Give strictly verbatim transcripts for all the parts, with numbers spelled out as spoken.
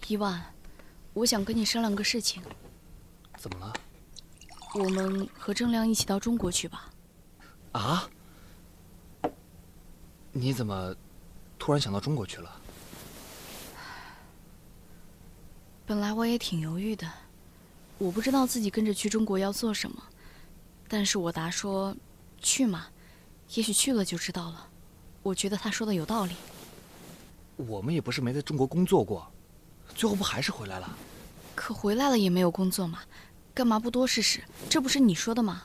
伊万，我想跟你商量个事情。 怎么了？ 我们和郑亮一起到中国去吧。 啊？你怎么突然想到中国去了？ 本来我也挺犹豫的，我不知道自己跟着去中国要做什么，但是我答说，去嘛，也许去了就知道了。我觉得他说的有道理。 我们也不是没在中国工作过，最后不还是回来了？ 可回来了也没有工作嘛，干嘛不多试试？这不是你说的吗？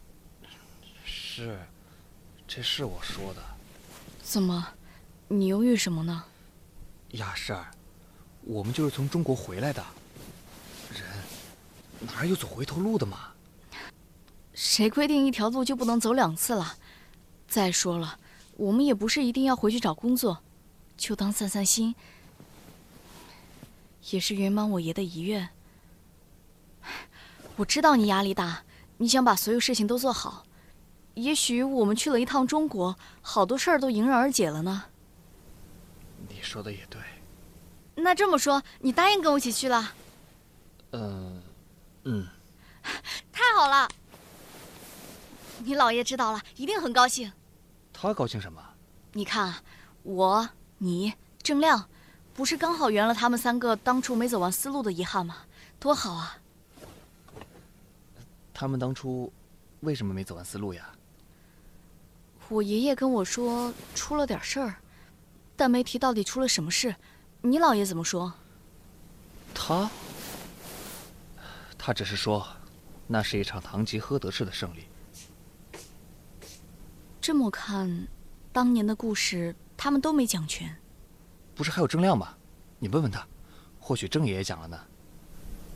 是，这是我说的。 怎么，你犹豫什么呢？ 雅诗儿，我们就是从中国回来的，人哪有走回头路的嘛？ 谁规定一条路就不能走两次了？再说了，我们也不是一定要回去找工作，就当散散心，也是圆满我爷的遗愿。我知道你压力大，你想把所有事情都做好。也许我们去了一趟中国，好多事儿都迎刃而解了呢。 你说的也对。 那这么说，你答应跟我一起去了？ 嗯，嗯。 太好了！你姥爷知道了，一定很高兴。 他高兴什么？ 你看，我、你、郑亮，不是刚好圆了他们三个当初没走完丝路的遗憾吗？多好啊！ 他们当初为什么没走完丝路呀？ 我爷爷跟我说出了点事儿，但没提到底出了什么事。你姥爷怎么说？ 他，他只是说，那是一场堂吉诃德式的胜利。 这么看，当年的故事他们都没讲全。 不是还有郑亮吗？你问问他，或许郑爷爷讲了呢。